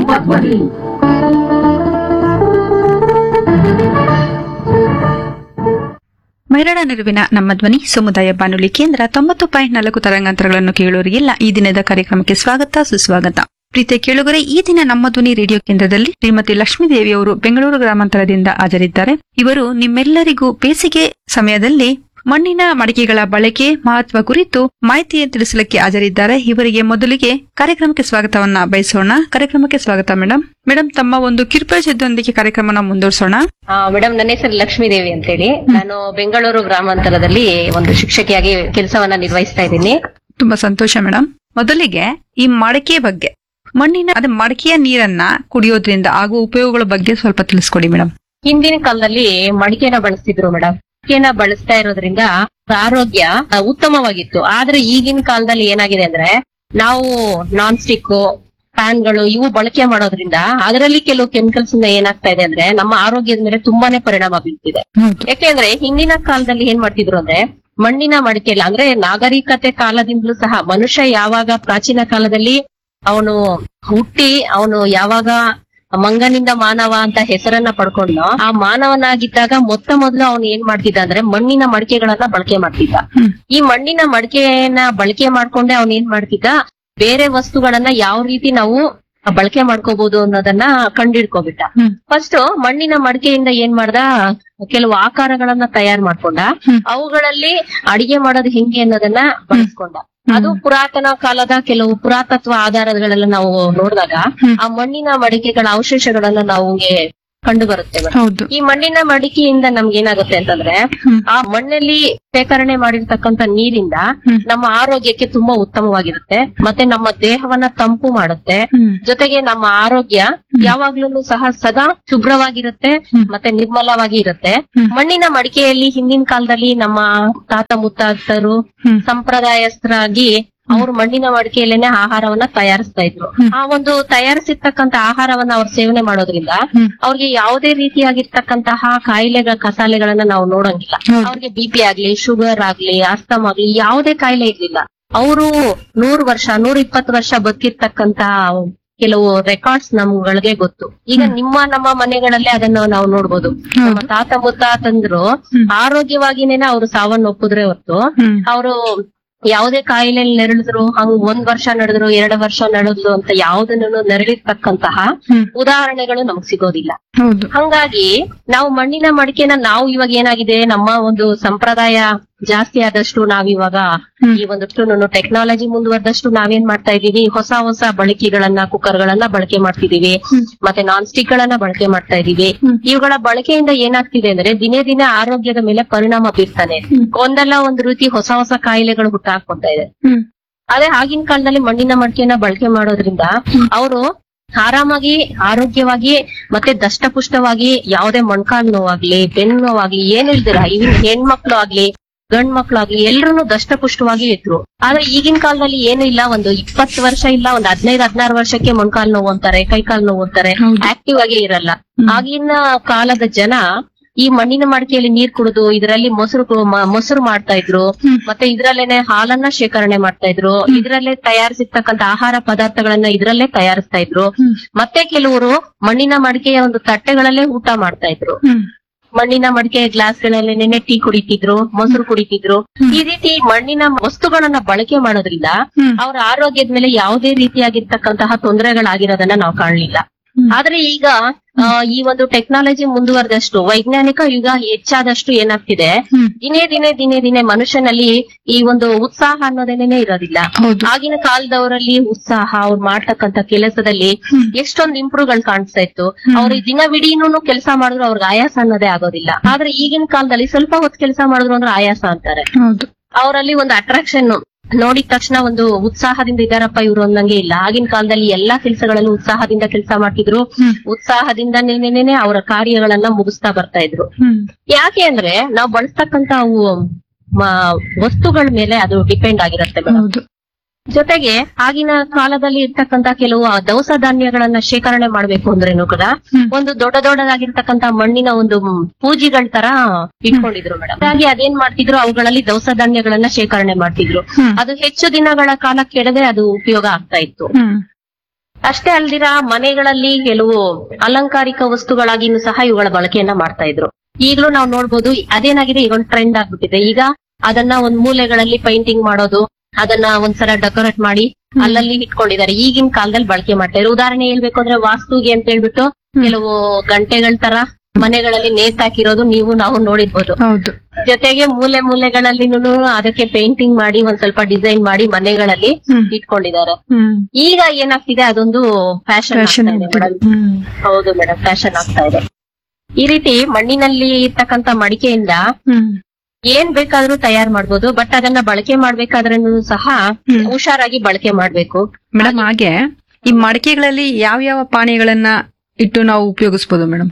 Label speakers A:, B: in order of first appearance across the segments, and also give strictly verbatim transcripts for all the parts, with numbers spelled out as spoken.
A: ನಮ್ಮ ಧ್ವನಿ.
B: ಮೈರಾಡ ನೆರವಿನ ನಮ್ಮ ಧ್ವನಿ ಸಮುದಾಯ ಬಾನುಲಿ ಕೇಂದ್ರ ತೊಂಬತ್ತು ಪಾಯಿಂಟ್ ನಾಲ್ಕು ತರಂಗಾಂತರಗಳನ್ನು ಕೇಳುವವರಿಗೆಲ್ಲ ಈ ದಿನದ ಕಾರ್ಯಕ್ರಮಕ್ಕೆ ಸ್ವಾಗತ ಸುಸ್ವಾಗತ. ಪ್ರೀತಿಯ ಕೇಳುಗರೆ, ಈ ದಿನ ನಮ್ಮ ಧ್ವನಿ ರೇಡಿಯೋ ಕೇಂದ್ರದಲ್ಲಿ ಶ್ರೀಮತಿ ಲಕ್ಷ್ಮೀದೇವಿ ಅವರು ಬೆಂಗಳೂರು ಗ್ರಾಮಾಂತರದಿಂದ ಹಾಜರಿದ್ದಾರೆ. ಇವರು ನಿಮ್ಮೆಲ್ಲರಿಗೂ ಬೇಸಿಗೆ ಸಮಯದಲ್ಲಿ ಮಣ್ಣಿನ ಮಡಿಕೆಗಳ ಬಳಕೆ ಮಹತ್ವ ಕುರಿತು ಮಾಹಿತಿಯನ್ನು ತಿಳಿಸಲಿಕ್ಕೆ ಹಾಜರಿದ್ದಾರೆ. ಇವರಿಗೆ ಮೊದಲಿಗೆ ಕಾರ್ಯಕ್ರಮಕ್ಕೆ ಸ್ವಾಗತವನ್ನ ಬಯಸೋಣ. ಕಾರ್ಯಕ್ರಮಕ್ಕೆ ಸ್ವಾಗತ ಮೇಡಮ್. ಮೇಡಮ್, ತಮ್ಮ ಒಂದು ಕಿರುಪರಿಚಯದೊಂದಿಗೆ ಕಾರ್ಯಕ್ರಮನ ಮುಂದುವರಿಸೋಣ.
C: ಮೇಡಮ್, ನನ್ನ ಹೆಸರು ಲಕ್ಷ್ಮೀದೇವಿ ಅಂತೇಳಿ. ನಾನು ಬೆಂಗಳೂರು ಗ್ರಾಮಾಂತರದಲ್ಲಿ ಒಂದು ಶಿಕ್ಷಕಿಯಾಗಿ ಕೆಲಸವನ್ನ ನಿರ್ವಹಿಸ್ತಾ ಇದ್ದೀನಿ.
B: ತುಂಬಾ ಸಂತೋಷ ಮೇಡಮ್. ಮೊದಲಿಗೆ ಈ ಮಡಿಕೆ ಬಗ್ಗೆ, ಮಣ್ಣಿನ ಅದೇ ಮಡಿಕೆಯ ನೀರನ್ನ ಕುಡಿಯೋದ್ರಿಂದ ಆಗುವ ಉಪಯೋಗಗಳ ಬಗ್ಗೆ ಸ್ವಲ್ಪ ತಿಳಿಸ್ಕೊಡಿ ಮೇಡಮ್.
C: ಹಿಂದಿನ ಕಾಲದಲ್ಲಿ ಮಡಿಕೆನ ಬಳಸ್ತಿದ್ರು ಮೇಡಮ್. ಮಡಿಕೆನ ಬಳಸ್ತಾ ಇರೋದ್ರಿಂದ ಆರೋಗ್ಯ ಉತ್ತಮವಾಗಿತ್ತು. ಆದ್ರೆ ಈಗಿನ ಕಾಲದಲ್ಲಿ ಏನಾಗಿದೆ ಅಂದ್ರೆ, ನಾವು ನಾನ್ ಸ್ಟಿಕ್ ಪ್ಯಾನ್ಗಳು ಇವು ಬಳಕೆ ಮಾಡೋದ್ರಿಂದ ಅದರಲ್ಲಿ ಕೆಲವು ಕೆಮಿಕಲ್ಸ್ ಇಂದ ಏನಾಗ್ತಾ ಇದೆ ಅಂದ್ರೆ ನಮ್ಮ ಆರೋಗ್ಯದ ಮೇಲೆ ತುಂಬಾನೇ ಪರಿಣಾಮ ಬೀಳ್ತಿದೆ. ಯಾಕೆಂದ್ರೆ ಹಿಂದಿನ ಕಾಲದಲ್ಲಿ ಏನ್ ಮಾಡ್ತಿದ್ರು ಅಂದ್ರೆ, ಮಣ್ಣಿನ ಮಡಿಕೆಲ್ಲ ಅಂದ್ರೆ ನಾಗರಿಕತೆ ಕಾಲದಿಂದಲೂ ಸಹ ಮನುಷ್ಯ ಯಾವಾಗ ಪ್ರಾಚೀನ ಕಾಲದಲ್ಲಿ ಅವನು ಹುಟ್ಟಿ ಅವನು ಯಾವಾಗ ಮಂಗನಿಂದ ಮಾನವ ಅಂತ ಹೆಸರನ್ನ ಪಡ್ಕೊಂಡು ಆ ಮಾನವನಾಗಿದ್ದಾಗ ಮೊತ್ತ ಮೊದಲು ಅವನು ಏನ್ ಮಾಡ್ತಿದ್ದ ಅಂದ್ರೆ ಮಣ್ಣಿನ ಮಡಿಕೆಗಳನ್ನ ಬಳಕೆ ಮಾಡ್ತಿದ್ದ. ಈ ಮಣ್ಣಿನ ಮಡಿಕೆಯನ್ನ ಬಳಕೆ ಮಾಡ್ಕೊಂಡೆ ಅವನ್ ಏನ್ ಮಾಡ್ತಿದ್ದ, ಬೇರೆ ವಸ್ತುಗಳನ್ನ ಯಾವ ರೀತಿ ನಾವು ಬಳಕೆ ಮಾಡ್ಕೋಬಹುದು ಅನ್ನೋದನ್ನ ಕಂಡಿಡ್ಕೋಬಿಟ್ಟ. ಫಸ್ಟ್ ಮಣ್ಣಿನ ಮಡಿಕೆಯಿಂದ ಏನ್ ಮಾಡ್ದ, ಕೆಲವು ಆಕಾರಗಳನ್ನ ತಯಾರು ಮಾಡ್ಕೊಂಡ, ಅವುಗಳಲ್ಲಿ ಅಡಿಗೆ ಮಾಡೋದು ಹೆಂಗೆ ಅನ್ನೋದನ್ನ ಬಳಸ್ಕೊಂಡ. ಅದು ಪುರಾತನ ಕಾಲದ ಕೆಲವು ಪುರಾತತ್ವ ಆಧಾರಗಳೆಲ್ಲ ನಾವು ನೋಡಿದಾಗ ಆ ಮಣ್ಣಿನ ಮಡಿಕೆಗಳ ಅವಶೇಷಗಳನ್ನ ನಾವು ಕಂಡು ಬರುತ್ತೆ. ಈ ಮಣ್ಣಿನ ಮಡಿಕೆಯಿಂದ ನಮ್ಗೆ ಏನಾಗುತ್ತೆ ಅಂತಂದ್ರೆ, ಆ ಮಣ್ಣಲ್ಲಿ ಶೇಖರಣೆ ಮಾಡಿರ್ತಕ್ಕಂಥ ನೀರಿಂದ ನಮ್ಮ ಆರೋಗ್ಯಕ್ಕೆ ತುಂಬಾ ಉತ್ತಮವಾಗಿರುತ್ತೆ. ಮತ್ತೆ ನಮ್ಮ ದೇಹವನ್ನ ತಂಪು ಮಾಡುತ್ತೆ. ಜೊತೆಗೆ ನಮ್ಮ ಆರೋಗ್ಯ ಯಾವಾಗ್ಲೂ ಸಹ ಸದಾ ಶುಭ್ರವಾಗಿರುತ್ತೆ ಮತ್ತೆ ನಿರ್ಮಲವಾಗಿ ಇರುತ್ತೆ. ಮಣ್ಣಿನ ಮಡಿಕೆಯಲ್ಲಿ ಹಿಂದಿನ ಕಾಲದಲ್ಲಿ ನಮ್ಮ ತಾತ ಮುತ್ತಾತರು ಸಂಪ್ರದಾಯಸ್ಥರಾಗಿ ಅವ್ರು ಮಣ್ಣಿನ ಮಡಿಕೆಯಲ್ಲೇನೆ ಆಹಾರವನ್ನ ತಯಾರಿಸ್ತಾ ಇದ್ರು. ಆ ಒಂದು ತಯಾರಿಸಿರ್ತಕ್ಕಂತ ಆಹಾರವನ್ನ ಅವ್ರು ಸೇವನೆ ಮಾಡೋದ್ರಿಂದ ಅವ್ರಿಗೆ ಯಾವುದೇ ರೀತಿಯಾಗಿರ್ತಕ್ಕಂತಹ ಕಾಯಿಲೆಗಳ ಕಸಾಲೆಗಳನ್ನ ನಾವು ನೋಡಂಗಿಲ್ಲ. ಅವ್ರಿಗೆ ಬಿ ಪಿ ಆಗ್ಲಿ, ಶುಗರ್ ಆಗ್ಲಿ, ಆಸ್ತಮ ಆಗ್ಲಿ ಯಾವುದೇ ಕಾಯಿಲೆ ಇರ್ಲಿಲ್ಲ. ಅವರು ನೂರ್ ವರ್ಷ ನೂರ ಇಪ್ಪತ್ತು ವರ್ಷ ಬದುಕಿರ್ತಕ್ಕಂತ ಕೆಲವು ರೆಕಾರ್ಡ್ಸ್ ನಮ್ಗಳಿಗೆ ಗೊತ್ತು. ಈಗ ನಿಮ್ಮ ನಮ್ಮ ಮನೆಗಳಲ್ಲೇ ಅದನ್ನ ನಾವು ನೋಡ್ಬೋದು. ನಮ್ಮ ತಾತ ಮುತ್ತಾತಂದ್ರು ಆರೋಗ್ಯವಾಗಿನೇನೆ ಅವ್ರು ಸಾವನ್ನೊಪ್ಪಿದ್ರೆ ಹೊತ್ತು ಅವರು ಯಾವುದೇ ಕಾಯಿಲೆಯಲ್ಲಿ ನೆರಳಿದ್ರು, ಹಂಗ್ ಒಂದ್ ವರ್ಷ ನಡೆದ್ರು, ಎರಡು ವರ್ಷ ನಡೆದ್ರು ಅಂತ ಯಾವುದನ್ನು ನೆರಳಿರ್ತಕ್ಕಂತಹ ಉದಾಹರಣೆಗಳು ನಮಗ್ ಸಿಗೋದಿಲ್ಲ. ಹಂಗಾಗಿ ನಾವು ಮಣ್ಣಿನ ಮಡಿಕೆನ ನಾವು ಇವಾಗ ಏನಾಗಿದೆ, ನಮ್ಮ ಒಂದು ಸಂಪ್ರದಾಯ ಜಾಸ್ತಿ ಆದಷ್ಟು ನಾವಿವಾಗ ಈ ಒಂದಷ್ಟು ಟೆಕ್ನಾಲಜಿ ಮುಂದುವರೆದಷ್ಟು ನಾವೇನ್ ಮಾಡ್ತಾ ಇದೀವಿ, ಹೊಸ ಹೊಸ ಬಳಕೆಗಳನ್ನ ಕುಕ್ಕರ್ ಗಳನ್ನ ಬಳಕೆ ಮಾಡ್ತಿದೀವಿ, ಮತ್ತೆ ನಾನ್ ಸ್ಟಿಕ್ ಗಳನ್ನ ಬಳಕೆ ಮಾಡ್ತಾ ಇದೀವಿ. ಇವುಗಳ ಬಳಕೆಯಿಂದ ಏನಾಗ್ತಿದೆ ಅಂದ್ರೆ ದಿನೇ ದಿನೇ ಆರೋಗ್ಯದ ಮೇಲೆ ಪರಿಣಾಮ ಬೀರ್ತಾನೆ. ಒಂದಲ್ಲ ಒಂದ್ ರೀತಿ ಹೊಸ ಹೊಸ ಕಾಯಿಲೆಗಳು ಹುಟ್ಟಾಕೊಂತ ಇದೆ. ಅದೇ ಆಗಿನ ಕಾಲದಲ್ಲಿ ಮಣ್ಣಿನ ಮಡಿಕೆಯನ್ನ ಬಳಕೆ ಮಾಡೋದ್ರಿಂದ ಅವರು ಆರಾಮಾಗಿ ಆರೋಗ್ಯವಾಗಿ ಮತ್ತೆ ದಷ್ಟಪುಷ್ಟವಾಗಿ ಯಾವುದೇ ಮೊಣಕಾಲು ನೋವಾಗ್ಲಿ, ಬೆನ್ನು ನೋವಾಗ್ಲಿ ಏನು ಇಲ್ದಿರ, ಇವನ್ ಹೆಣ್ಮಕ್ಳು ಆಗ್ಲಿ ಗಂಡ್ ಮಕ್ಳು ಆಗ್ಲಿ ಎಲ್ರು ದಷ್ಟಪುಷ್ಟವಾಗಿ ಇದ್ರು. ಆದ್ರೆ ಈಗಿನ ಕಾಲದಲ್ಲಿ ಏನು ಇಲ್ಲ, ಒಂದು ಇಪ್ಪತ್ತು ವರ್ಷ ಇಲ್ಲ ಒಂದ್ ಹದಿನೈದು ಹದಿನಾರು ವರ್ಷಕ್ಕೆ ಮೊಣಕಾಲ್ ನೋವು ಅಂತಾರೆ, ಕೈಕಾಲ್ ನೋವು ಅಂತಾರೆ, ಆಕ್ಟಿವ್ ಆಗಿ ಇರಲ್ಲ. ಆಗಿನ ಕಾಲದ ಜನ ಈ ಮಣ್ಣಿನ ಮಡಿಕೆಯಲ್ಲಿ ನೀರ್ ಕುಡಿದು ಇದರಲ್ಲಿ ಮೊಸರು ಮೊಸರು ಮಾಡ್ತಾ ಇದ್ರು, ಮತ್ತೆ ಇದ್ರಲ್ಲೇನೆ ಹಾಲನ್ನ ಶೇಖರಣೆ ಮಾಡ್ತಾ ಇದ್ರು, ಇದ್ರಲ್ಲೇ ತಯಾರಿಸಿರ್ತಕ್ಕಂಥ ಆಹಾರ ಪದಾರ್ಥಗಳನ್ನ ಇದ್ರಲ್ಲೇ ತಯಾರಿಸ್ತಾ ಇದ್ರು. ಮತ್ತೆ ಕೆಲವರು ಮಣ್ಣಿನ ಮಡಿಕೆಯ ಒಂದು ತಟ್ಟೆಗಳಲ್ಲೇ ಊಟ ಮಾಡ್ತಾ ಇದ್ರು. ಮಣ್ಣಿನ ಮಡಿಕೆ ಗ್ಲಾಸ್ಗಳಲ್ಲೇನೆ ಟೀ ಕುಡಿತಿದ್ರು, ಮೊಸರು ಕುಡಿತಿದ್ರು. ಈ ರೀತಿ ಮಣ್ಣಿನ ವಸ್ತುಗಳನ್ನ ಬಳಕೆ ಮಾಡೋದ್ರಿಂದ ಅವರ ಆರೋಗ್ಯದ ಮೇಲೆ ಯಾವುದೇ ರೀತಿಯಾಗಿರ್ತಕ್ಕಂತಹ ತೊಂದರೆಗಳಾಗಿರೋದನ್ನ ನಾವು ಕಾಣಲಿಲ್ಲ. ಆದ್ರೆ ಈಗ ಈ ಒಂದು ಟೆಕ್ನಾಲಜಿ ಮುಂದುವರೆದಷ್ಟು, ವೈಜ್ಞಾನಿಕ ಯುಗ ಹೆಚ್ಚಾದಷ್ಟು ಏನಾಗ್ತಿದೆ, ದಿನೇ ದಿನೇ ದಿನೇ ದಿನೇ ಮನುಷ್ಯನಲ್ಲಿ ಈ ಒಂದು ಉತ್ಸಾಹ ಅನ್ನೋದೇನೆ ಇರೋದಿಲ್ಲ. ಆಗಿನ ಕಾಲದವರಲ್ಲಿ ಉತ್ಸಾಹ, ಅವ್ರು ಮಾಡ್ತಕ್ಕಂತ ಕೆಲಸದಲ್ಲಿ ಎಷ್ಟೊಂದು ಇಂಪ್ರೂವ್ಗಳು ಕಾಣಿಸ್ತಾ ಇತ್ತು. ಅವ್ರು ದಿನವಿಡೀನು ಕೆಲಸ ಮಾಡಿದ್ರು ಅವ್ರಿಗೆ ಆಯಾಸ ಅನ್ನೋದೇ ಆಗೋದಿಲ್ಲ. ಆದ್ರೆ ಈಗಿನ ಕಾಲದಲ್ಲಿ ಸ್ವಲ್ಪ ಹೊತ್ತು ಕೆಲಸ ಮಾಡಿದ್ರು ಅಂದ್ರೆ ಆಯಾಸ ಅಂತಾರೆ. ಅವರಲ್ಲಿ ಒಂದು ಅಟ್ರಾಕ್ಷನ್ ನೋಡಿದ ತಕ್ಷಣ ಒಂದು ಉತ್ಸಾಹದಿಂದ ಇದಾರಪ್ಪ ಇವ್ರು ಅನ್ನಂಗೆ ಇಲ್ಲ. ಆಗಿನ ಕಾಲದಲ್ಲಿ ಎಲ್ಲಾ ಕೆಲಸಗಳಲ್ಲೂ ಉತ್ಸಾಹದಿಂದ ಕೆಲಸ ಮಾಡ್ತಿದ್ರು, ಉತ್ಸಾಹದಿಂದನೇನೆ ಅವರ ಕಾರ್ಯಗಳನ್ನ ಮುಗಿಸ್ತಾ ಬರ್ತಾ ಇದ್ರು. ಯಾಕೆ ಅಂದ್ರೆ ನಾವು ಬಳಸ್ತಕ್ಕಂತ ಅವು ವಸ್ತುಗಳ ಮೇಲೆ ಅದು ಡಿಪೆಂಡ್ ಆಗಿರುತ್ತೆ ಮೇಡಮ್. ಜೊತೆಗೆ ಆಗಿನ ಕಾಲದಲ್ಲಿ ಇರ್ತಕ್ಕಂತ ಕೆಲವು ದವಸ ಧಾನ್ಯಗಳನ್ನ ಶೇಖರಣೆ ಮಾಡ್ಬೇಕು ಅಂದ್ರೇನು ಕೂಡ ಒಂದು ದೊಡ್ಡ ದೊಡ್ಡದಾಗಿರ್ತಕ್ಕಂತ ಮಣ್ಣಿನ ಒಂದು ಪೂಜಿಗಳ ತರ ಇಟ್ಕೊಂಡಿದ್ರು ಮೇಡಮ್. ಹಾಗಾಗಿ ಅದೇನ್ ಮಾಡ್ತಿದ್ರು, ಅವುಗಳಲ್ಲಿ ದವಸ ಧಾನ್ಯಗಳನ್ನ ಶೇಖರಣೆ ಮಾಡ್ತಿದ್ರು. ಅದು ಹೆಚ್ಚು ದಿನಗಳ ಕಾಲ ಕೆಡದೆ ಅದು ಉಪಯೋಗ ಆಗ್ತಾ ಇತ್ತು. ಅಷ್ಟೇ ಅಲ್ದಿರ ಮನೆಗಳಲ್ಲಿ ಕೆಲವು ಅಲಂಕಾರಿಕ ವಸ್ತುಗಳಾಗಿನೂ ಸಹ ಇವುಗಳ ಬಳಕೆಯನ್ನ ಮಾಡ್ತಾ ಇದ್ರು. ಈಗಲೂ ನಾವು ನೋಡ್ಬೋದು ಅದೇನಾಗಿದೆ, ಈಗ ಒಂದು ಟ್ರೆಂಡ್ ಆಗ್ಬಿಟ್ಟಿದೆ. ಈಗ ಅದನ್ನ ಒಂದ್ ಮೂಲೆಗಳಲ್ಲಿ ಪೈಂಟಿಂಗ್ ಮಾಡೋದು, ಅದನ್ನ ಒಂದ್ಸಲ ಡೆಕೋರೇಟ್ ಮಾಡಿ ಅಲ್ಲಲ್ಲಿ ಇಟ್ಕೊಂಡಿದ್ದಾರೆ. ಈಗಿನ ಕಾಲದಲ್ಲಿ ಬಳಕೆ ಮಾಡ್ತಾ ಇದ್ರು. ಉದಾಹರಣೆ ಹೇಳ್ಬೇಕು ಅಂದ್ರೆ ವಾಸ್ತುಗೆ ಅಂತ ಹೇಳ್ಬಿಟ್ಟು ಕೆಲವು ಗಂಟೆಗಳ ತರ ಮನೆಗಳಲ್ಲಿ ನೇತಾಕಿರೋದು ನೀವು ನಾವು ನೋಡಿರ್ಬೋದು.
B: ಹೌದು.
C: ಜೊತೆಗೆ ಮೂಲೆ ಮೂಲೆಗಳಲ್ಲಿ ಅದಕ್ಕೆ ಪೇಂಟಿಂಗ್ ಮಾಡಿ ಒಂದ್ ಸ್ವಲ್ಪ ಡಿಸೈನ್ ಮಾಡಿ ಮನೆಗಳಲ್ಲಿ ಇಟ್ಕೊಂಡಿದ್ದಾರೆ. ಈಗ ಏನಾಗ್ತಿದೆ, ಅದೊಂದು ಫ್ಯಾಷನ್. ಹೌದು ಮೇಡಮ್, ಫ್ಯಾಷನ್ ಆಗ್ತಾ ಇದೆ. ಈ ರೀತಿ ಮಣ್ಣಿನಲ್ಲಿ ಇರ್ತಕ್ಕಂತ ಮಡಿಕೆಯಿಂದ ಏನ್ ಬೇಕಾದ್ರೂ ತಯಾರು ಮಾಡ್ಬೋದು. ಬಟ್ ಅದನ್ನ ಬಳಕೆ ಮಾಡ್ಬೇಕಾದ್ರೂ ಸಹ ಹುಷಾರಾಗಿ ಬಳಕೆ ಮಾಡ್ಬೇಕು
B: ಮೇಡಮ್. ಹಾಗೆ ಈ ಮಡಿಕೆಗಳಲ್ಲಿ ಯಾವ ಯಾವ ಪಾನೀಯಗಳನ್ನ ಇಟ್ಟು ನಾವು ಉಪಯೋಗಿಸಬಹುದು ಮೇಡಮ್?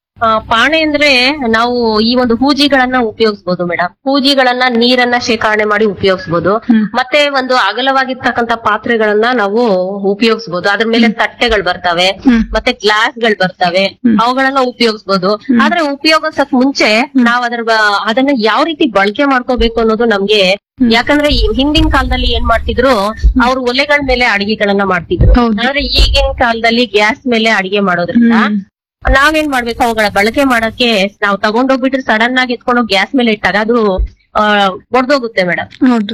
C: ಪಾಣೆ ಅಂದ್ರೆ ನಾವು ಈ ಒಂದು ಹೂಜಿಗಳನ್ನ ಉಪಯೋಗಿಸಬಹುದು ಮೇಡಮ್. ಹೂಜಿಗಳನ್ನ ನೀರನ್ನ ಶೇಖರಣೆ ಮಾಡಿ ಉಪಯೋಗಿಸಬಹುದು. ಮತ್ತೆ ಒಂದು ಅಗಲವಾಗಿರ್ತಕ್ಕಂತ ಪಾತ್ರೆಗಳನ್ನ ನಾವು ಉಪಯೋಗಿಸಬಹುದು. ಅದ್ರ ಮೇಲೆ ತಟ್ಟೆಗಳು ಬರ್ತವೆ, ಮತ್ತೆ ಗ್ಲಾಸ್ ಗಳು ಬರ್ತವೆ, ಅವುಗಳನ್ನ ಉಪಯೋಗಿಸಬಹುದು. ಆದ್ರೆ ಉಪಯೋಗಿಸಕ್ ಮುಂಚೆ ನಾವ್ ಅದ್ರ ಅದನ್ನ ಯಾವ ರೀತಿ ಬಳಕೆ ಮಾಡ್ಕೋಬೇಕು ಅನ್ನೋದು ನಮ್ಗೆ, ಯಾಕಂದ್ರೆ ಹಿಂದಿನ ಕಾಲದಲ್ಲಿ ಏನ್ ಮಾಡ್ತಿದ್ರು, ಅವ್ರು ಒಲೆಗಳ ಮೇಲೆ ಅಡಿಗೆಗಳನ್ನ ಮಾಡ್ತಿದ್ರು. ಆದ್ರೆ ಈಗಿನ ಕಾಲದಲ್ಲಿ ಗ್ಯಾಸ್ ಮೇಲೆ ಅಡಿಗೆ ಮಾಡೋದ್ರಿಂದ ನಾವೇನ್ ಮಾಡ್ಬೇಕು, ಅವುಗಳ ಬಳಕೆ ಮಾಡಕ್ಕೆ ನಾವು ತಗೊಂಡೋಗ್ಬಿಟ್ರೆ ಸಡನ್ ಆಗಿ ಎತ್ಕೊಂಡೋಗಿ ಗ್ಯಾಸ್ ಮೇಲೆ ಇಟ್ಟಾಗ ಅದು ಒಡೆದೋಗುತ್ತೆ ಮೇಡಮ್.
B: ಹೌದು.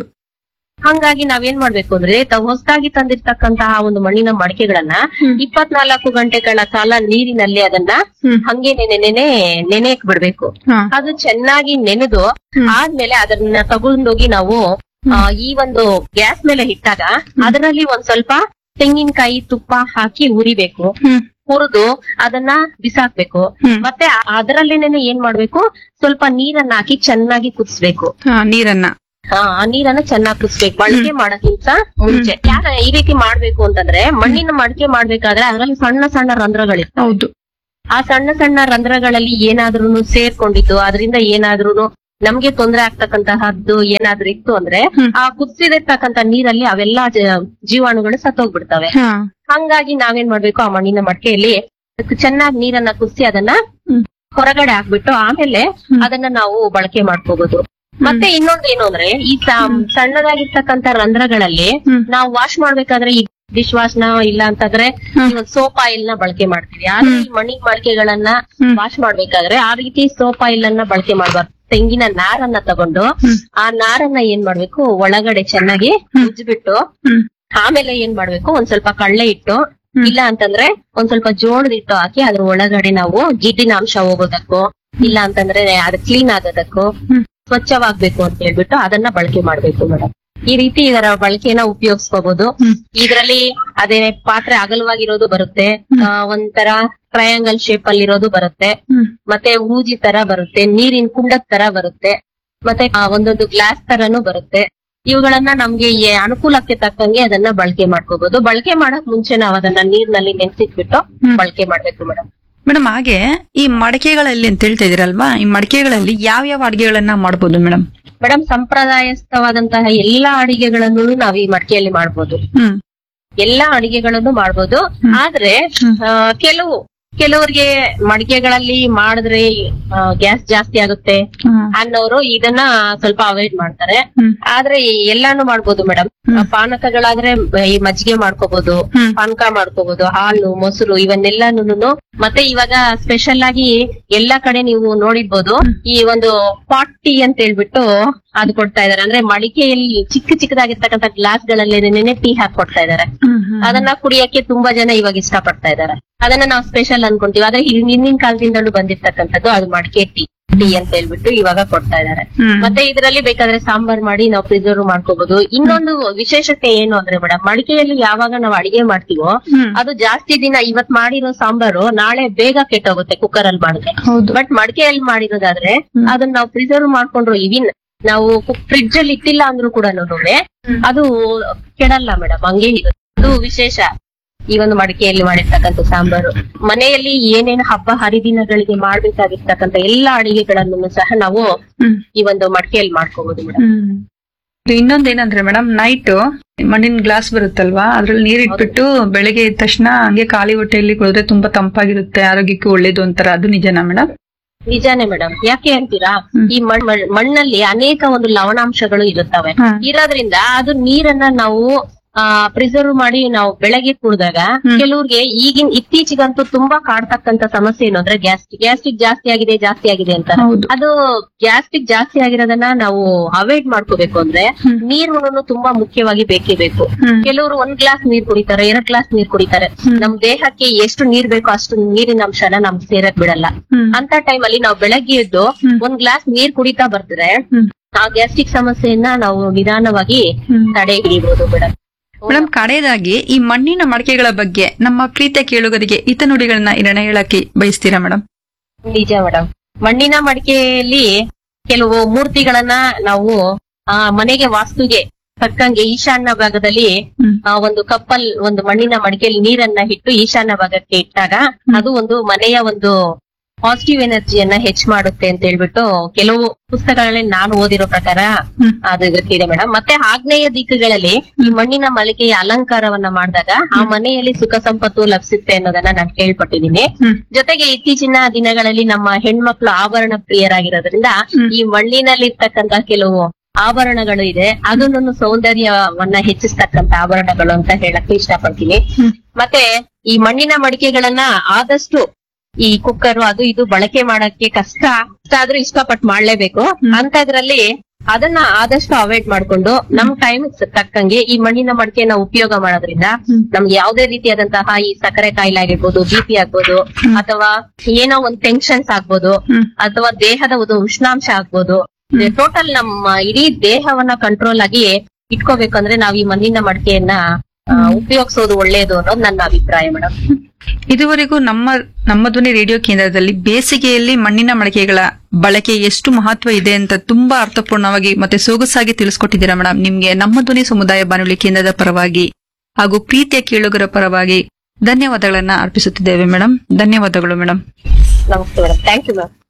C: ಹಂಗಾಗಿ ನಾವೇನ್ ಮಾಡ್ಬೇಕು ಅಂದ್ರೆ, ತಾವು ಹೊಸದಾಗಿ ತಂದಿರ್ತಕ್ಕಂತಹ ಒಂದು ಮಣ್ಣಿನ ಮಡಿಕೆಗಳನ್ನ ಇಪ್ಪತ್ನಾಲ್ಕು ಗಂಟೆಗಳ ಕಾಲ ನೀರಿನಲ್ಲಿ ಅದನ್ನ ಹಂಗೆ ನೆನೆ ನೆನೆ ನೆನೆಯಕ್ ಬಿಡ್ಬೇಕು. ಅದು ಚೆನ್ನಾಗಿ ನೆನೆದು ಆದ್ಮೇಲೆ ಅದನ್ನ ತಗೊಂಡೋಗಿ ನಾವು ಈ ಒಂದು ಗ್ಯಾಸ್ ಮೇಲೆ ಇಟ್ಟಾಗ ಅದರಲ್ಲಿ ಒಂದ್ ಸ್ವಲ್ಪ ತೆಂಗಿನಕಾಯಿ ತುಪ್ಪ ಹಾಕಿ ಉರಿಬೇಕು. ಹುರಿದು ಅದನ್ನ ಬಿಸಾಕ್ಬೇಕು. ಮತ್ತೆ ಅದರಲ್ಲೇನೆ ಏನ್ ಮಾಡ್ಬೇಕು, ಸ್ವಲ್ಪ ನೀರನ್ನ ಹಾಕಿ ಚೆನ್ನಾಗಿ ಕುದಿಸ್ಬೇಕು.
B: ನೀರನ್ನ
C: ಹಾ ಆ ನೀರನ್ನ ಚೆನ್ನಾಗಿ ಕುದಿಸ್ಬೇಕು ಬಳಕೆ ಮಾಡೋಕ್ಕಿಂತ ಮುಂಚೆ. ಯಾರ ಈ ರೀತಿ ಮಾಡ್ಬೇಕು ಅಂತಂದ್ರೆ, ಮಣ್ಣಿನ ಮಡಿಕೆ ಮಾಡ್ಬೇಕಾದ್ರೆ ಅದರಲ್ಲಿ ಸಣ್ಣ ಸಣ್ಣ ರಂಧ್ರಗಳಿರ್ತಾವೆ.
B: ಹೌದು.
C: ಆ ಸಣ್ಣ ಸಣ್ಣ ರಂಧ್ರಗಳಲ್ಲಿ ಏನಾದ್ರೂ ಸೇರ್ಕೊಂಡಿದ್ದು ಅದರಿಂದ ಏನಾದ್ರೂ ನಮ್ಗೆ ತೊಂದರೆ ಆಗ್ತಕ್ಕಂತಹದ್ದು ಏನಾದ್ರೂ ಇತ್ತು ಅಂದ್ರೆ, ಆ ಕುದಿಸಿದಿರ್ತಕ್ಕಂತ ನೀರಲ್ಲಿ ಅವೆಲ್ಲ ಜೀವಾಣುಗಳು ಸತ್ತೋಗ್ಬಿಡ್ತವೆ. ಹಂಗಾಗಿ ನಾವೇನ್ ಮಾಡ್ಬೇಕು, ಆ ಮಣ್ಣಿನ ಮಡಿಕೆಯಲ್ಲಿ ಚೆನ್ನಾಗಿ ನೀರನ್ನ ಕುದಿಸಿ ಅದನ್ನ ಹೊರಗಡೆ ಹಾಕ್ಬಿಟ್ಟು ಆಮೇಲೆ ಅದನ್ನ ನಾವು ಬಳಕೆ ಮಾಡ್ಕೋಬಹುದು. ಮತ್ತೆ ಇನ್ನೊಂದ್ ಏನು ಅಂದ್ರೆ, ಈ ಸಣ್ಣದಾಗಿರ್ತಕ್ಕಂತ ರಂಧ್ರಗಳಲ್ಲಿ ನಾವು ವಾಶ್ ಮಾಡ್ಬೇಕಾದ್ರೆ ಈ ಡಿಶ್ ವಾಶ್ ನ ಇಲ್ಲ ಅಂತಂದ್ರೆ ಸೋಪ್ ಆಯಿಲ್ ನ ಬಳಕೆ ಮಾಡ್ತೀವಿ. ಆದ್ರೆ ಈ ಮಣ್ಣಿನ ಮಡಿಕೆಗಳನ್ನ ವಾಶ್ ಮಾಡ್ಬೇಕಾದ್ರೆ ಆ ರೀತಿ ಸೋಪ್ ಆಯಿಲ್ ಅನ್ನ ಬಳಕೆ ಮಾಡ್ಬಾರ್ದು. ತೆಂಗಿನ ನಾರನ್ನ ತಗೊಂಡು ಆ ನಾರನ್ನ ಏನ್ ಮಾಡ್ಬೇಕು, ಒಳಗಡೆ ಚೆನ್ನಾಗಿ ಉಜ್ಬಿಟ್ಟು ಆಮೇಲೆ ಏನ್ ಮಾಡ್ಬೇಕು, ಒಂದ್ ಸ್ವಲ್ಪ ಕಳ್ಳೆ ಇಟ್ಟು ಇಲ್ಲ ಅಂತಂದ್ರೆ ಒಂದ್ ಸ್ವಲ್ಪ ಜೋಳದ ಹಿಟ್ಟು ಹಾಕಿ ಅದ್ರ ಒಳಗಡೆ ನಾವು ಜಿಡ್ಡಿನ ಅಂಶ ಹೋಗೋದಕ್ಕೂ ಇಲ್ಲ ಅಂತಂದ್ರೆ ಅದು ಕ್ಲೀನ್ ಆಗೋದಕ್ಕೂ ಸ್ವಚ್ಛವಾಗ್ಬೇಕು ಅಂತ ಹೇಳ್ಬಿಟ್ಟು ಅದನ್ನ ಬಳಕೆ ಮಾಡ್ಬೇಕು ಮೇಡಮ್. ಈ ರೀತಿ ಇದರ ಬಳಕೆನ ಉಪಯೋಗಿಸ್ಕೋಬಹುದು. ಇದ್ರಲ್ಲಿ ಅದೇ ಪಾತ್ರೆ ಅಗಲವಾಗಿರೋದು ಬರುತ್ತೆ, ಒಂಥರ ಟ್ರಯಾಂಗಲ್ ಶೇಪ್ ಅಲ್ಲಿ ಇರೋದು ಬರುತ್ತೆ, ಮತ್ತೆ ಹೂಜಿ ತರ ಬರುತ್ತೆ, ನೀರಿನ ಕುಂಡದ ತರ ಬರುತ್ತೆ, ಮತ್ತೆ ಒಂದೊಂದು ಗ್ಲಾಸ್ ತರನು ಬರುತ್ತೆ. ಇವುಗಳನ್ನ ನಮ್ಗೆ ಅನುಕೂಲಕ್ಕೆ ತಕ್ಕಂಗೆ ಅದನ್ನ ಬಳಕೆ ಮಾಡ್ಕೋಬಹುದು. ಬಳಕೆ ಮಾಡಕ್ ಮುಂಚೆ ನಾವು ಅದನ್ನ ನೀರ್ನಲ್ಲಿ ನೆನ್ಸಿಟ್ಬಿಟ್ಟು ಬಳಕೆ ಮಾಡ್ಬೇಕು ಮೇಡಮ್.
B: ಮೇಡಮ್ ಹಾಗೆ ಈ ಮಡಿಕೆಗಳಲ್ಲಿ ಅಂತ ಹೇಳ್ತಾ ಇದೀರಲ್ವಾ, ಈ ಮಡಿಕೆಗಳಲ್ಲಿ ಯಾವ ಯಾವ ಅಡಿಗೆಗಳನ್ನ ಮಾಡ್ಬೋದು ಮೇಡಮ್?
C: ಮೇಡಮ್ ಸಂಪ್ರದಾಯಸ್ಥವಾದಂತಹ ಎಲ್ಲಾ ಅಡಿಗೆಗಳನ್ನು ನಾವ್ ಈ ಮಡಿಕೆಯಲ್ಲಿ ಮಾಡ್ಬೋದು. ಎಲ್ಲಾ ಅಡಿಗೆಗಳನ್ನು ಮಾಡ್ಬೋದು. ಆದ್ರೆ ಕೆಲವು ಕೆಲವರಿಗೆ ಮಡಿಕೆಗಳಲ್ಲಿ ಮಾಡಿದ್ರೆ ಗ್ಯಾಸ್ ಜಾಸ್ತಿ ಆಗುತ್ತೆ ಅನ್ನೋರು ಇದನ್ನ ಸ್ವಲ್ಪ ಅವಾಯ್ಡ್ ಮಾಡ್ತಾರೆ. ಆದ್ರೆ ಎಲ್ಲಾನು ಮಾಡ್ಬೋದು ಮೇಡಮ್. ಪಾನಕಗಳಾದ್ರೆ ಈ ಮಜ್ಜಿಗೆ ಮಾಡ್ಕೋಬಹುದು, ಪಾನಕ ಮಾಡ್ಕೋಬಹುದು, ಹಾಲು ಮೊಸರು ಇವನ್ನೆಲ್ಲಾನು. ಮತ್ತೆ ಇವಾಗ ಸ್ಪೆಷಲ್ ಆಗಿ ಎಲ್ಲಾ ಕಡೆ ನೀವು ನೋಡಿರ್ಬೋದು, ಈ ಒಂದು ಪಾಟ್ ಟೀ ಅಂತ ಹೇಳ್ಬಿಟ್ಟು ಅದು ಕೊಡ್ತಾ ಇದಾರೆ. ಅಂದ್ರೆ ಮಡಿಕೆಯಲ್ಲಿ ಚಿಕ್ಕ ಚಿಕ್ಕದಾಗಿರ್ತಕ್ಕಂಥ ಗ್ಲಾಸ್ ಗಳಲ್ಲಿ ನೆನೆ ಟೀ ಹಾಕಿ ಕೊಡ್ತಾ ಇದಾರೆ. ಅದನ್ನ ಕುಡಿಯಕ್ಕೆ ತುಂಬಾ ಜನ ಇವಾಗ ಇಷ್ಟ ಪಡ್ತಾ ಇದಾರೆ. ಅದನ್ನ ನಾವು ಸ್ಪೆಷಲ್ ಅನ್ಕೊಂತೀವಿ. ಆದ್ರೆ ಹಿಂದಿನ ಕಾಲದಿಂದಲೂ ಬಂದಿರ್ತಕ್ಕಂಥದ್ದು ಅದು ಮಡಿಕೆ ಟೀ ಟೀ ಅಂತ ಹೇಳ್ಬಿಟ್ಟು ಇವಾಗ ಕೊಡ್ತಾ ಇದಾರೆ. ಮತ್ತೆ ಇದರಲ್ಲಿ ಬೇಕಾದ್ರೆ ಸಾಂಬಾರ್ ಮಾಡಿ ನಾವು ಪ್ರಿಸರ್ವ್ ಮಾಡ್ಕೋಬಹುದು. ಇನ್ನೊಂದು ವಿಶೇಷತೆ ಏನು ಅಂದ್ರೆ ಮೇಡಮ್, ಮಡಿಕೆಯಲ್ಲಿ ಯಾವಾಗ ನಾವು ಅಡಿಗೆ ಮಾಡ್ತೀವೋ ಅದು ಜಾಸ್ತಿ ದಿನ ಇವತ್ ಮಾಡಿರೋ ಸಾಂಬಾರು ನಾಳೆ ಬೇಗ ಕೆಟ್ಟೋಗುತ್ತೆ ಕುಕ್ಕರ್ ಅಲ್ಲಿ ಮಾಡಿದ್ರೆ. ಬಟ್ ಮಡಿಕೆಯಲ್ಲಿ ಮಾಡಿರೋದಾದ್ರೆ ಅದನ್ನ ನಾವು ಪ್ರಿಸರ್ವ್ ಮಾಡ್ಕೊಂಡ್ರು ಇವಿನ್ ನಾವು ಫ್ರಿಡ್ಜ್ ಅಲ್ಲಿ ಇಟ್ಟಿಲ್ಲ ಅಂದ್ರೂ ಕೂಡ ಅದು ಕೆಡಲ್ಲ ಮೇಡಮ್, ಹಂಗೆ ಇರುತ್ತೆ. ಅದು ವಿಶೇಷ ಈ ಒಂದು ಮಡಿಕೆಯಲ್ಲಿ ಮಾಡಿರ್ತಕ್ಕಂಥ ಸಾಂಬಾರು. ಮನೆಯಲ್ಲಿ ಏನೇನು ಹಬ್ಬ ಹರಿದಿನಗಳಿಗೆ ಮಾಡ್ಬೇಕಾಗಿರ್ತಕ್ಕಂಥ ಎಲ್ಲಾ ಅಡಿಗೆಗಳನ್ನು ಸಹ ನಾವು ಈ ಒಂದು ಮಡಿಕೆಯಲ್ಲಿ ಮಾಡ್ಕೋಬಹುದು ಮೇಡಮ್.
B: ಇನ್ನೊಂದೇನಂದ್ರೆ ಮೇಡಮ್, ನೈಟ್ ಮಣ್ಣಿನ ಗ್ಲಾಸ್ ಬರುತ್ತಲ್ವಾ, ಅದ್ರಲ್ಲಿ ನೀರ್ ಇಟ್ಬಿಟ್ಟು ಬೆಳಗ್ಗೆ ಎದ್ದ ತಕ್ಷಣ ಹಂಗೆ ಖಾಲಿ ಹೊಟ್ಟೆಯಲ್ಲಿ ಕುಡಿದ್ರೆ ತುಂಬಾ ತಂಪಾಗಿರುತ್ತೆ, ಆರೋಗ್ಯಕ್ಕೆ ಒಳ್ಳೇದು ಅಂತಾರ. ಅದು ನಿಜನಾ ಮೇಡಮ್?
C: ನಿಜಾನೇ ಮೇಡಮ್. ಯಾಕೆ ಅಂತೀರಾ, ಈ ಮಣ್ಣಲ್ಲಿ ಅನೇಕ ಒಂದು ಲವಣಾಂಶಗಳು ಇರುತ್ತವೆ. ಇರೋದ್ರಿಂದ ಅದು ನೀರನ್ನ ನಾವು ಆ ಪ್ರಿಸರ್ವ್ ಮಾಡಿ ನಾವು ಬೆಳಗ್ಗೆ ಕುಡಿದಾಗ
B: ಹ್ಮ್.
C: ಕೆಲವ್ರಿಗೆ ಈಗಿನ ಇತ್ತೀಚೆಗಂತೂ ತುಂಬಾ ಕಾಡ್ತಕ್ಕಂತ ಸಮಸ್ಯೆ ಏನು ಅಂದ್ರೆ ಗ್ಯಾಸ್ಟ್ರಿಕ್ ಗ್ಯಾಸ್ಟ್ರಿಕ್ ಜಾಸ್ತಿ ಆಗಿದೆ ಜಾಸ್ತಿ ಆಗಿದೆ ಅಂತ.
B: ಹೌದು.
C: ಅದು ಗ್ಯಾಸ್ಟ್ರಿಕ್ ಜಾಸ್ತಿ ಆಗಿರೋದನ್ನ ನಾವು ಅವಾಯ್ಡ್ ಮಾಡ್ಕೋಬೇಕು ಅಂದ್ರೆ
B: ಹ್ಮ್.
C: ನೀರುಗಳನ್ನು ತುಂಬಾ ಮುಖ್ಯವಾಗಿ ಬೇಕೇ ಬೇಕು.
B: ಹ್ಮ್.
C: ಕೆಲವರು ಒಂದ್ ಗ್ಲಾಸ್ ನೀರ್ ಕುಡಿತಾರೆ, ಎರಡ್ ಗ್ಲಾಸ್ ನೀರ್ ಕುಡಿತಾರೆ.
B: ಹ್ಮ್.
C: ನಮ್ ದೇಹಕ್ಕೆ ಎಷ್ಟು ನೀರ್ ಬೇಕೋ ಅಷ್ಟು ನೀರಿನ ಅಂಶನ ನಮ್ಗೆ ಸೇರಕ್ ಬಿಡಲ್ಲ.
B: ಹ್ಮ್.
C: ಅಂತ ಟೈಮ್ ಅಲ್ಲಿ ನಾವು ಬೆಳಗ್ಗೆ ಎದ್ದು
B: ಹ್ಮ್.
C: ಒಂದ್ ಗ್ಲಾಸ್ ನೀರ್ ಕುಡಿತಾ ಬರ್ತಾರೆ,
B: ಹ್ಮ್.
C: ಆ ಗ್ಯಾಸ್ಟ್ರಿಕ್ ಸಮಸ್ಯೆಯನ್ನ ನಾವು ನಿಧಾನವಾಗಿ
B: ಹ್ಮ್.
C: ತಡೆ ಹಿಡಿಬಹುದು ಮೇಡಮ್.
B: ಮೇಡಮ್, ಕಡೆಯದಾಗಿ ಈ ಮಣ್ಣಿನ ಮಡಿಕೆಗಳ ಬಗ್ಗೆ ನಮ್ಮ ಪ್ರೀತಿಯ ಕೇಳುಗರಿಗೆ ಹಿತನುಡಿಗಳನ್ನ ಇರಣ ಹೇಳಕ್ಕೆ ಬಯಸ್ತೀರಾ ಮೇಡಮ್?
C: ನಿಜ ಮೇಡಮ್. ಮಣ್ಣಿನ ಮಡಿಕೆಯಲ್ಲಿ ಕೆಲವು ಮೂರ್ತಿಗಳನ್ನ ನಾವು ಆ ಮನೆಗೆ ವಾಸ್ತುಗೆ ತಕ್ಕಂಗೆ ಈಶಾನ್ಯ ಭಾಗದಲ್ಲಿ
B: ಹ್ಮ್.
C: ಆ ಒಂದು ಕಪ್ಪಲ್ ಒಂದು ಮಣ್ಣಿನ ಮಡಿಕೆಯಲ್ಲಿ ನೀರನ್ನ ಇಟ್ಟು ಈಶಾನ್ಯ ಭಾಗಕ್ಕೆ ಇಟ್ಟಾಗ ಅದು ಒಂದು ಮನೆಯ ಒಂದು ಪಾಸಿಟಿವ್ ಎನರ್ಜಿಯನ್ನ ಹೆಚ್ಚ ಮಾಡುತ್ತೆ ಅಂತ ಹೇಳ್ಬಿಟ್ಟು ಕೆಲವು ಪುಸ್ತಕಗಳಲ್ಲಿ ನಾನು ಓದಿರೋ ಪ್ರಕಾರ
B: ಹ್ಮ್.
C: ಅದು ಇದೆ ಮೇಡಮ್. ಮತ್ತೆ ಆಗ್ನೇಯ ದಿಕ್ಕುಗಳಲ್ಲಿ ಈ ಮಣ್ಣಿನ ಮಳಿಕೆಯ ಅಲಂಕಾರವನ್ನ ಮಾಡಿದಾಗ ಆ ಮನೆಯಲ್ಲಿ ಸುಖ ಸಂಪತ್ತು ಲಭಿಸುತ್ತೆ ಅನ್ನೋದನ್ನ ನಾನು ಕೇಳ್ಪಟ್ಟಿದ್ದೀನಿ.
B: ಹ್ಮ್.
C: ಜೊತೆಗೆ ಇತ್ತೀಚಿನ ದಿನಗಳಲ್ಲಿ ನಮ್ಮ ಹೆಣ್ಮಕ್ಳು ಆಭರಣ ಪ್ರಿಯರಾಗಿರೋದ್ರಿಂದ
B: ಹ್ಮ್.
C: ಈ ಮಣ್ಣಿನಲ್ಲಿ ಇರ್ತಕ್ಕಂತ ಕೆಲವು ಆಭರಣಗಳು ಇದೆ, ಅದನ್ನು ಸೌಂದರ್ಯವನ್ನ ಹೆಚ್ಚಿಸ್ತಕ್ಕಂತ ಆಭರಣಗಳು ಅಂತ ಹೇಳಕ್ಕೆ ಇಷ್ಟಪಡ್ತೀನಿ.
B: ಹ್ಮ್.
C: ಮತ್ತೆ ಈ ಮಣ್ಣಿನ ಮಡಿಕೆಗಳನ್ನ ಆದಷ್ಟು ಈ ಕುಕ್ಕರ್ ಅದು ಇದು ಬಳಕೆ ಮಾಡಕ್ಕೆ ಕಷ್ಟ ಕಷ್ಟ ಆದ್ರೂ ಇಷ್ಟಪಟ್ಟು ಮಾಡ್ಲೇಬೇಕು. ಅಂತದ್ರಲ್ಲಿ ಅದನ್ನ ಆದಷ್ಟು ಅವಾಯ್ಡ್ ಮಾಡ್ಕೊಂಡು ನಮ್ ಟೈಮ್ ತಕ್ಕಂಗೆ ಈ ಮಣ್ಣಿನ ಮಡಿಕೆನ ಉಪಯೋಗ ಮಾಡೋದ್ರಿಂದ ನಮ್ಗೆ ಯಾವುದೇ ರೀತಿಯಾದಂತಹ ಈ ಸಕ್ಕರೆ ಕಾಯಿಲೆ ಆಗಿರ್ಬೋದು, ಬಿ ಪಿ ಆಗ್ಬೋದು, ಅಥವಾ ಏನೋ ಒಂದ್ ಟೆನ್ಷನ್ಸ್ ಆಗ್ಬೋದು,
B: ಹ್ಮ್.
C: ಅಥವಾ ದೇಹದ ಒಂದು ಉಷ್ಣಾಂಶ ಆಗ್ಬೋದು, ಟೋಟಲ್ ನಮ್ಮ ಇಡೀ ದೇಹವನ್ನ ಕಂಟ್ರೋಲ್ ಆಗಿ ಇಟ್ಕೋಬೇಕಂದ್ರೆ ನಾವ್ ಈ ಮಣ್ಣಿನ ಮಡಿಕೆಯನ್ನ ಆ, ಉಪಯೋಗಿಸೋದು ಒಳ್ಳೇದು ಅನ್ನೋದು ನನ್ನ ಅಭಿಪ್ರಾಯ ಮೇಡಮ್.
B: ಇದುವರೆಗೂ ನಮ್ಮ ನಮ್ಮ ಧ್ವನಿ ರೇಡಿಯೋ ಕೇಂದ್ರದಲ್ಲಿ ಬೇಸಿಗೆಯಲ್ಲಿ ಮಣ್ಣಿನ ಮಡಿಕೆಗಳ ಬಳಕೆ ಎಷ್ಟು ಮಹತ್ವ ಇದೆ ಅಂತ ತುಂಬಾ ಅರ್ಥಪೂರ್ಣವಾಗಿ ಮತ್ತೆ ಸೊಗಸಾಗಿ ತಿಳಿಸ್ಕೊಟ್ಟಿದ್ದೀರಾ ಮೇಡಮ್. ನಿಮ್ಗೆ ನಮ್ಮ ಧ್ವನಿ ಸಮುದಾಯ ಬಾನುಲಿ ಕೇಂದ್ರದ ಪರವಾಗಿ ಹಾಗೂ ಪ್ರೀತಿಯ ಕೇಳುಗರ ಪರವಾಗಿ ಧನ್ಯವಾದಗಳನ್ನ ಅರ್ಪಿಸುತ್ತಿದ್ದೇವೆ ಮೇಡಮ್. ಧನ್ಯವಾದಗಳು ಮೇಡಮ್.
C: ನಮಸ್ತೆ ಮೇಡಮ್. Thank you ma'am.